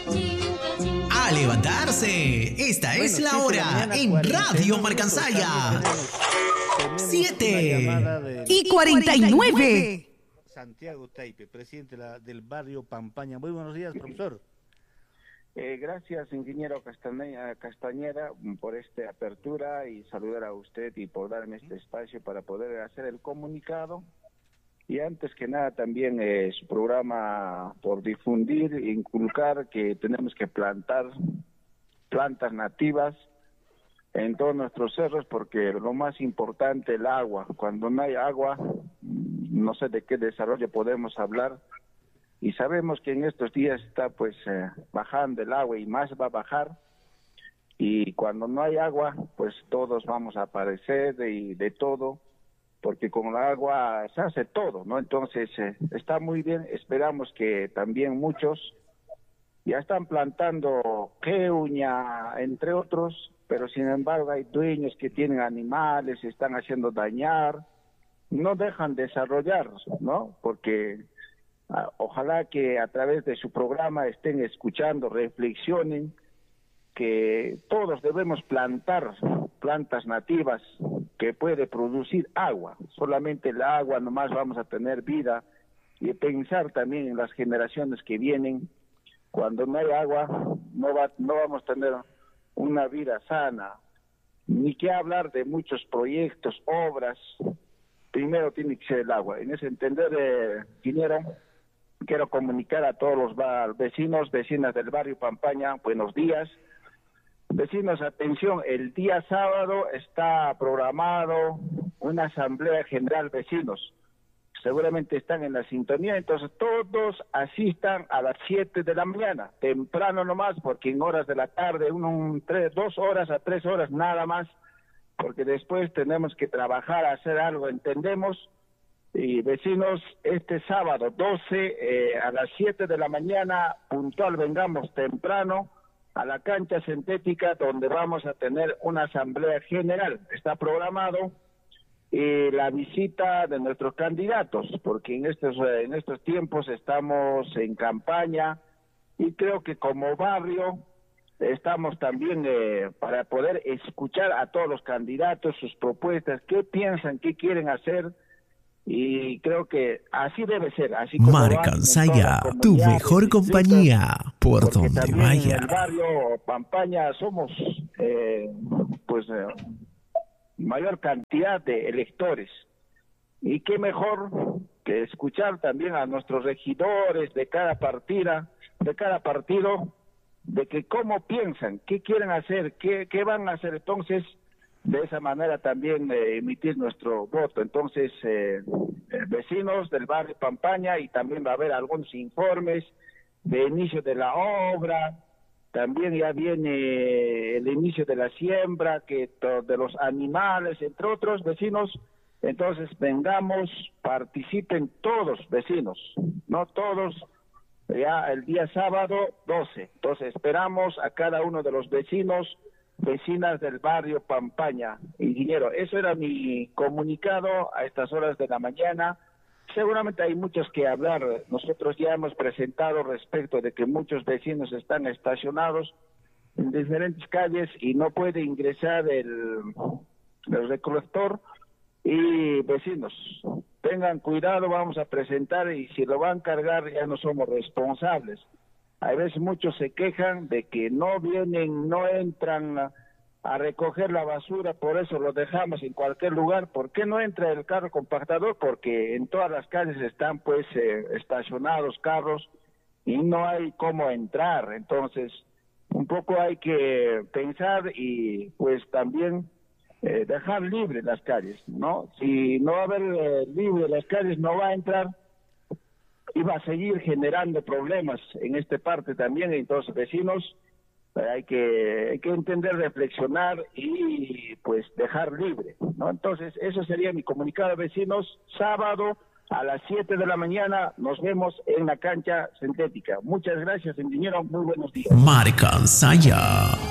A levantarse. Esta es la hora en Radio Marcansaya. 7:49. Santiago Taipe, presidente del barrio Pampaña. Muy buenos días, profesor. Gracias, ingeniero Castañeda, por esta apertura y saludar a usted y por darme este espacio para poder hacer el comunicado. Y antes que nada también su programa por difundir, inculcar que tenemos que plantar plantas nativas en todos nuestros cerros, porque lo más importante es el agua. Cuando no hay agua, no sé de qué desarrollo podemos hablar. Y sabemos que en estos días está bajando el agua y más va a bajar. Y cuando no hay agua, pues todos vamos a padecer de todo, porque con el agua se hace todo, ¿no? Entonces está muy bien. Esperamos que también muchos ya están plantando queuña, entre otros, pero sin embargo hay dueños que tienen animales, se están haciendo dañar, no dejan desarrollar, ¿no? Porque ojalá que a través de su programa estén escuchando, reflexionen que todos debemos plantar plantas nativas que puede producir agua. Solamente el agua nomás vamos a tener vida, y pensar también en las generaciones que vienen. Cuando no hay agua no vamos a tener una vida sana, ni que hablar de muchos proyectos, obras. Primero tiene que ser el agua. En ese entender, quiero comunicar a todos los vecinos, vecinas del barrio Pampaña, buenos días. Vecinos, atención, el día sábado está programado una asamblea general vecinos. Seguramente están en la sintonía, entonces todos asistan a las 7 de la mañana, temprano nomás, porque en horas de la tarde, 2 horas a 3 horas nada más, porque después tenemos que trabajar, hacer algo, entendemos. Y vecinos, este sábado 12 a las 7 de la mañana, puntual, vengamos temprano a la cancha sintética, donde vamos a tener una asamblea general. Está programado la visita de nuestros candidatos, porque en estos tiempos estamos en campaña, y creo que como barrio estamos también para poder escuchar a todos los candidatos, sus propuestas, qué piensan, qué quieren hacer. Y creo que así debe ser, así como Marcansaya, tu mejor compañía, por donde vaya. En el barrio Pampaña somos mayor cantidad de electores, y qué mejor que escuchar también a nuestros regidores de cada partido, de que cómo piensan, qué quieren hacer, qué van a hacer. Entonces, de esa manera también emitir nuestro voto. Entonces, vecinos del barrio Pampaña, y también va a haber algunos informes de inicio de la obra, también ya viene el inicio de la siembra, de los animales, entre otros. Vecinos, entonces vengamos, participen todos, vecinos, no todos, ya el día sábado 12. Entonces esperamos a cada uno de los vecinas del barrio Pampaña. Ingeniero, eso era mi comunicado a estas horas de la mañana. Seguramente hay muchos que hablar. Nosotros ya hemos presentado respecto de que muchos vecinos están estacionados en diferentes calles y no puede ingresar el recolector. Y vecinos, tengan cuidado, vamos a presentar, y si lo van a cargar ya no somos responsables. A veces muchos se quejan de que no vienen, no entran a recoger la basura, por eso lo dejamos en cualquier lugar. ¿Por qué no entra el carro compactador? Porque en todas las calles están estacionados carros y no hay cómo entrar. Entonces, un poco hay que pensar y pues también dejar libre las calles, ¿no? Si no va a haber libre las calles, no va a entrar, y va a seguir generando problemas en esta parte también. Entonces, vecinos, hay que entender, reflexionar y pues dejar libre, ¿no? Entonces, eso sería mi comunicado, vecinos. Sábado a las 7 de la mañana nos vemos en la cancha sintética. Muchas gracias, ingeniero. Muy buenos días. Marcansaya.